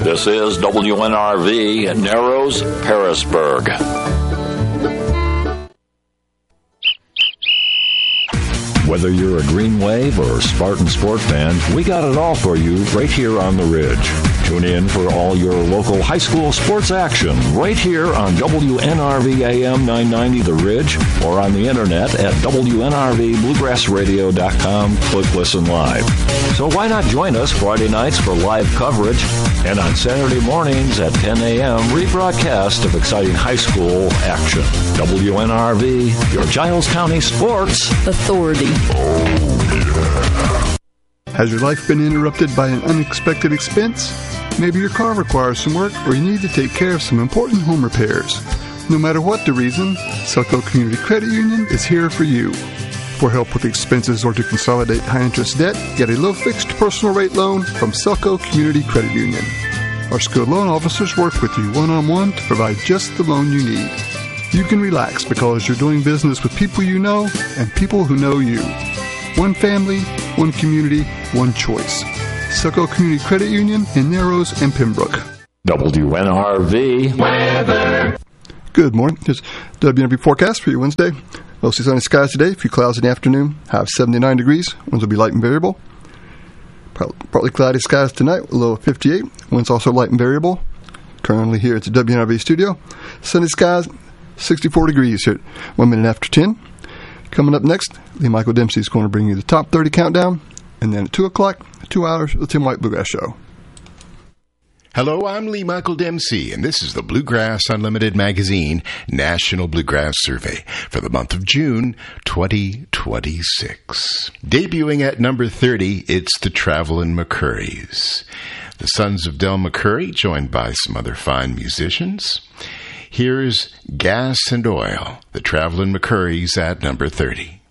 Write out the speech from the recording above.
This is WNRV Narrows, Harrisburg. Whether you're a Green Wave or Spartan Sport fan, we got it all for you right here on the Ridge. Tune in for all your local high school sports action right here on WNRV AM 990 The Ridge or on the internet at WNRVBluegrassRadio.com. Click Listen Live. So why not join us Friday nights for live coverage and on Saturday mornings at 10 a.m. rebroadcast of exciting high school action. WNRV, your Giles County Sports Authority. Has your life been interrupted by an unexpected expense? Maybe your car requires some work or you need to take care of some important home repairs. No matter what the reason, Selco Community Credit Union is here for you. For help with expenses or to consolidate high-interest debt, get a low-fixed personal rate loan from Selco Community Credit Union. Our skilled loan officers work with you one-on-one to provide just the loan you need. You can relax because you're doing business with people you know and people who know you. One family, one community, one choice. Selco Community Credit Union in Narrows and Pembroke. WNRV weather. Good morning. Here's WNRV forecast for your Wednesday. Mostly sunny skies today, a few clouds in the afternoon. High of 79 degrees. Winds will be light and variable. Partly cloudy skies tonight with a low of 58. Winds also light and variable. Currently here at the WNRV studio. Sunny skies, 64 degrees here at 1 minute after 10. Coming up next, Lee Michael Dempsey is going to bring you the top 30 countdown. And then at 2 o'clock, 2 hours of the Tim White Bluegrass Show. Hello, I'm Lee Michael Dempsey, and this is the Bluegrass Unlimited Magazine National Bluegrass Survey for the month of June 2026. Debuting at number 30, it's the Travelin' McCurries. The Sons of Del McCurry, joined by some other fine musicians. Here's Gas and Oil, the Travelin' McCurries at number 30.